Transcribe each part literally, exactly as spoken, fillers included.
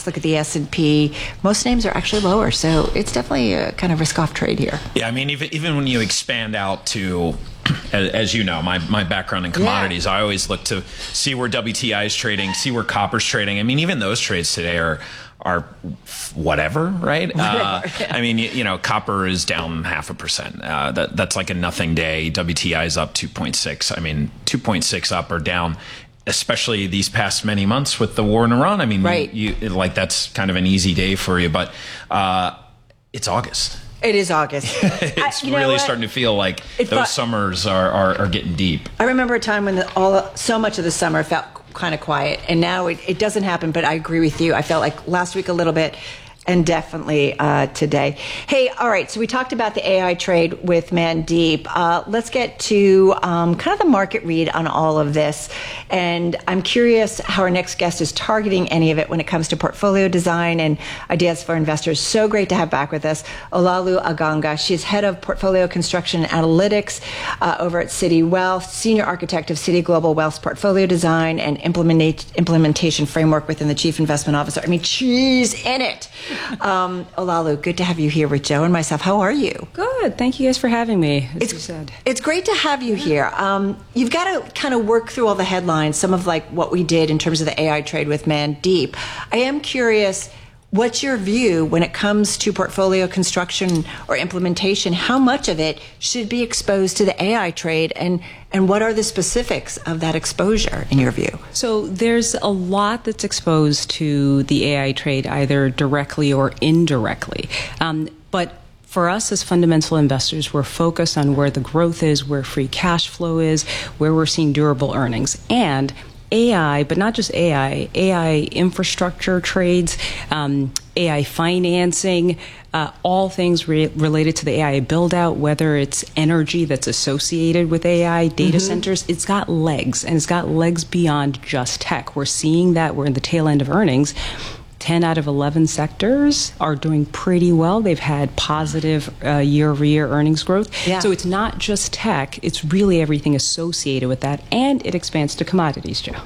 look at the S and P, most names are actually lower. So it's definitely a kind of risk-off trade here. Yeah, I mean, even even when you expand out to, as, as you know, my, my background in commodities, yeah. I always look to see where W T I is trading, see where copper's trading. I mean, even those trades today are are whatever, right? Uh, I mean, you, you know, copper is down half a percent. Uh, that that's like a nothing day. W T I is up two point six. I mean, two point six up or down, especially these past many months with the war in Iran. I mean, right. you, you like that's kind of an easy day for you, but uh, it's August. It is August. It's I, really starting to feel like it those summers are, are, are getting deep. I remember a time when the, all so much of the summer felt kind of quiet, and now it, it doesn't happen, but I agree with you. I felt like last week a little bit, and definitely uh, today. Hey, all right, so we talked about the A I trade with Mandeep. Uh, let's get to um, kind of the market read on all of this. And I'm curious how our next guest is targeting any of it when it comes to portfolio design and ideas for investors. So great to have back with us Olaolu Aganga. She's head of portfolio construction and analytics uh, over at Citi Wealth, senior architect of Citi Global Wealth's portfolio design and implement- implementation framework within the chief investment officer. I mean, she's in it. Um, Olaolu, good to have you here with Joe and myself. How are you? Good. Thank you guys for having me, as it's, you said. It's great to have you here. Um, you've got to kind of work through all the headlines, some of like what we did in terms of the A I trade with Mandeep. I am curious, what's your view when it comes to portfolio construction or implementation? How much of it should be exposed to the A I trade, and, and what are the specifics of that exposure in your view? So there's a lot that's exposed to the A I trade, either directly or indirectly. Um, but for us as fundamental investors, we're focused on where the growth is, where free cash flow is, where we're seeing durable earnings. And A I, but not just A I, A I infrastructure trades, um, A I financing, uh, all things re- related to the A I build out, whether it's energy that's associated with A I, data mm-hmm. centers, it's got legs, and it's got legs beyond just tech. We're seeing that. We're in the tail end of earnings. ten out of eleven sectors are doing pretty well. They've had positive uh, year-over-year earnings growth. Yeah. So it's not just tech. It's really everything associated with that. And it expands to commodities, Joe.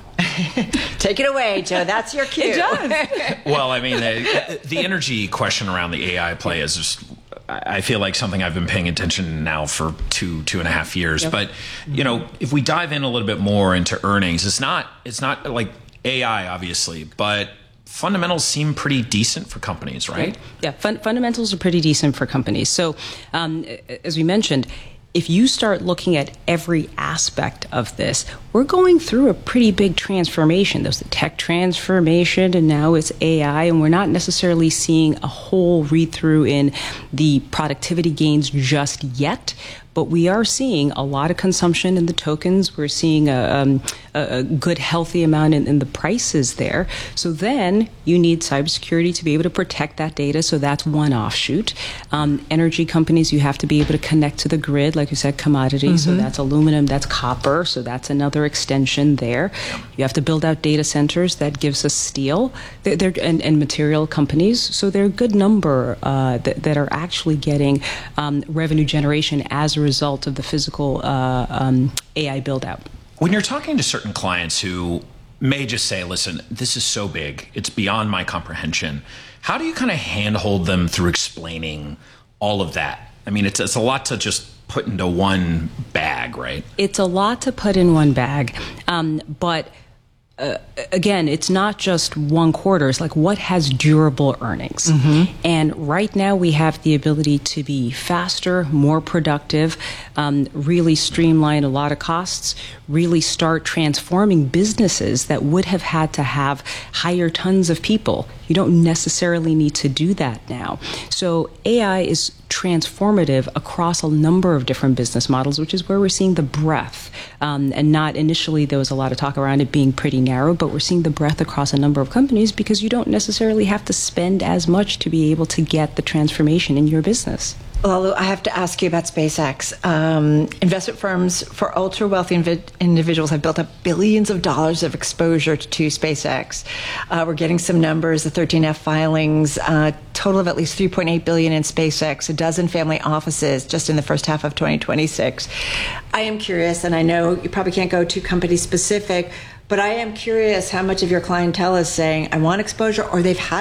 Take it away, Joe. That's your cue. It does. Well, I mean, the, the energy question around the A I play is just, I feel like something I've been paying attention to now for two, two and a half years. Yep. But, you know, if we dive in a little bit more into earnings, it's not, it's not like A I, obviously, but fundamentals seem pretty decent for companies, right? Yeah, fun- fundamentals are pretty decent for companies. So, um, as we mentioned, if you start looking at every aspect of this, we're going through a pretty big transformation. There's the tech transformation, and now it's A I, and we're not necessarily seeing a whole read-through in the productivity gains just yet. But we are seeing a lot of consumption in the tokens. We're seeing a, um, a good, healthy amount in, in the prices there. So then you need cybersecurity to be able to protect that data. So that's one offshoot. Um, energy companies, you have to be able to connect to the grid, like you said, commodities. Mm-hmm. So that's aluminum, that's copper. So that's another extension there. You have to build out data centers. That gives us steel they're, they're, and, and material companies. So there are a good number uh, that, that are actually getting um, revenue generation as a result of the physical uh, um, A I build out. When you're talking to certain clients who may just say, listen, this is so big, it's beyond my comprehension, how do you kind of handhold them through explaining all of that? I mean, it's, it's a lot to just put into one bag, right? It's a lot to put in one bag, um, but Uh, again, it's not just one quarter. It's like, what has durable earnings? Mm-hmm. And right now we have the ability to be faster, more productive, um, really streamline a lot of costs, really start transforming businesses that would have had to have hire tons of people. You don't necessarily need to do that now. So A I is transformative across a number of different business models, which is where we're seeing the breadth. Um, and not initially, there was a lot of talk around it being pretty narrow, but we're seeing the breadth across a number of companies because you don't necessarily have to spend as much to be able to get the transformation in your business. Well, I have to ask you about SpaceX. Um, investment firms for ultra wealthy inv- individuals have built up billions of dollars of exposure to SpaceX. Uh, we're getting some numbers, the thirteen F filings, uh, total of at least three point eight billion dollars in SpaceX, a dozen family offices just in the first half of twenty twenty-six. I am curious, and I know you probably can't go too company specific, but I am curious how much of your clientele is saying, I want exposure, or they've had